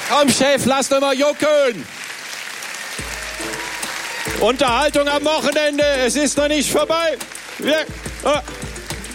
Komm, Chef, lass doch mal jucken. Unterhaltung am Wochenende, es ist noch nicht vorbei.